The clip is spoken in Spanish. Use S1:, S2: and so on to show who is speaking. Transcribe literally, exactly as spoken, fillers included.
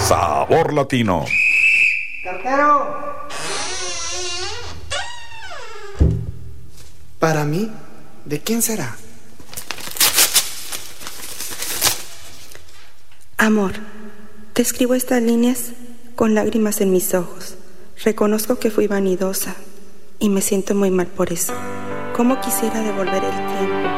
S1: Sabor Latino.
S2: ¡Cartero!
S3: Para mí, ¿de quién será?
S4: Amor, te escribo estas líneas con lágrimas en mis ojos. Reconozco que fui vanidosa y me siento muy mal por eso. ¿Cómo quisiera devolver el tiempo